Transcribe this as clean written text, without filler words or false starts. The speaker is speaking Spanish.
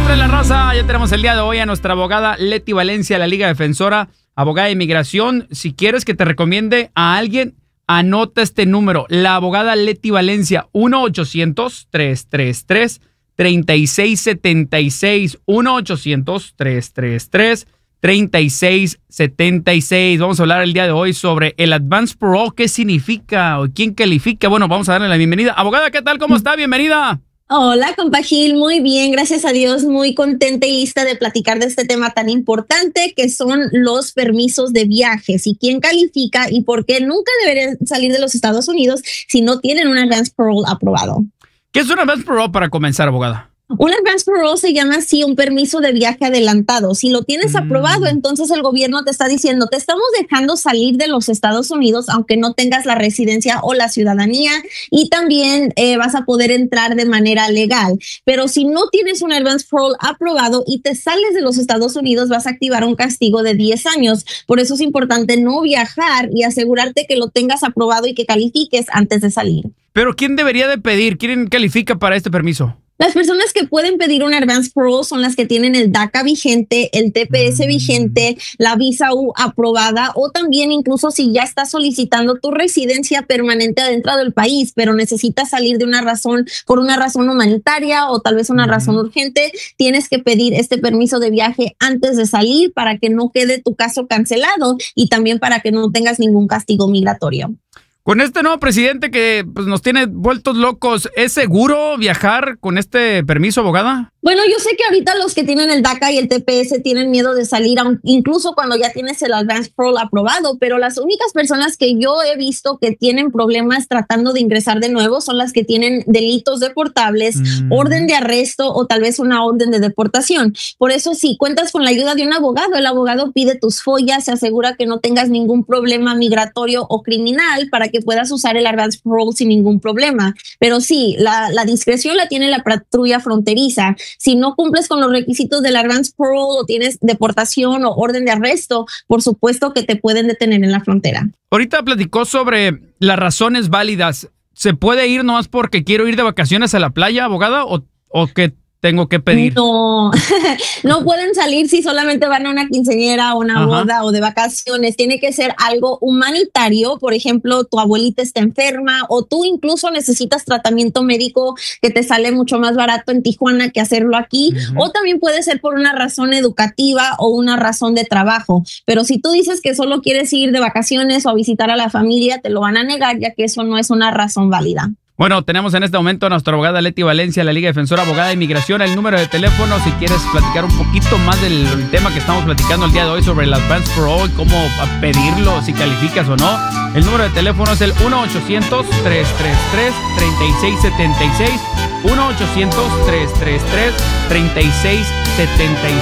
entre la raza. Ya tenemos el día de hoy a nuestra abogada Leti Valencia, la Liga Defensora, abogada de inmigración. Si quieres que te recomiende a alguien, anota este número. La abogada Leti Valencia, 1-800-333-3676. 1-800-333-3676. Vamos a hablar el día de hoy sobre el Advance Parole. ¿Qué significa o quién califica? Bueno, vamos a darle la bienvenida. Abogada, ¿qué tal? ¿Cómo está? Bienvenida. Hola, compa Gil, muy bien, gracias a Dios, muy contenta y lista de platicar de este tema tan importante que son los permisos de viajes y quién califica y por qué nunca deberían salir de los Estados Unidos si no tienen un Advance Parole aprobado. ¿Qué es un Advance Parole para comenzar, abogada? Un Advance Parole se llama así un permiso de viaje adelantado. Si lo tienes aprobado, entonces el gobierno te está diciendo, te estamos dejando salir de los Estados Unidos aunque no tengas la residencia o la ciudadanía y también vas a poder entrar de manera legal. Pero si no tienes un Advance Parole aprobado y te sales de los Estados Unidos, vas a activar un castigo de 10 años. Por eso es importante no viajar y asegurarte que lo tengas aprobado y que califiques antes de salir. ¿Pero quién debería de pedir? ¿Quién califica para este permiso? Las personas que pueden pedir un Advance Parole son las que tienen el DACA vigente, el TPS vigente, la visa U aprobada o también incluso si ya estás solicitando tu residencia permanente adentro del país, pero necesitas salir de una razón, por una razón humanitaria o tal vez una razón urgente, tienes que pedir este permiso de viaje antes de salir para que no quede tu caso cancelado y también para que no tengas ningún castigo migratorio. Con este nuevo presidente que pues, nos tiene vueltos locos, ¿es seguro viajar con este permiso, abogada? Bueno, yo sé que ahorita los que tienen el DACA y el TPS tienen miedo de salir, incluso cuando ya tienes el Advance Parole aprobado, pero las únicas personas que yo he visto que tienen problemas tratando de ingresar de nuevo son las que tienen delitos deportables, orden de arresto o tal vez una orden de deportación. Por eso, si cuentas con la ayuda de un abogado, el abogado pide tus follas, se asegura que no tengas ningún problema migratorio o criminal para que puedas usar el Advance Parole sin ningún problema. Pero sí, la discreción la tiene la patrulla fronteriza. Si no cumples con los requisitos del Advance Parole o tienes deportación o orden de arresto, por supuesto que te pueden detener en la frontera. Ahorita platicó sobre las razones válidas. ¿Se puede ir nomás porque quiero ir de vacaciones a la playa, abogada, o qué tengo que pedir? No, no pueden salir si solamente van a una quinceañera o una boda o de vacaciones. Tiene que ser algo humanitario. Por ejemplo, tu abuelita está enferma o tú incluso necesitas tratamiento médico que te sale mucho más barato en Tijuana que hacerlo aquí. O también puede ser por una razón educativa o una razón de trabajo. Pero si tú dices que solo quieres ir de vacaciones o a visitar a la familia, te lo van a negar ya que eso no es una razón válida. Bueno, tenemos en este momento a nuestra abogada Leti Valencia, la Liga Defensora, abogada de inmigración. El número de teléfono, si quieres platicar un poquito más del tema que estamos platicando el día de hoy sobre el Advance Parole, cómo pedirlo, si calificas o no. El número de teléfono es el 1-800-333-3676. 1-800-333-3676.